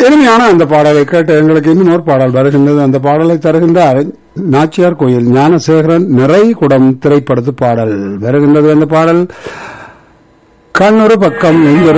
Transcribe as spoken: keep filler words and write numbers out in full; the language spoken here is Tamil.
இனிமையான அந்த பாடலை கேட்டு எங்களுக்கு இன்னும் ஒரு பாடல் வருகின்றது. அந்த பாடலை தருகின்றார் நாச்சியார் கோயில் ஞானசேகரன் நிறை குடம் திரைப்படத்து பாடல் வருகின்றது. அந்த பாடல் கண்ணொரு பக்கம்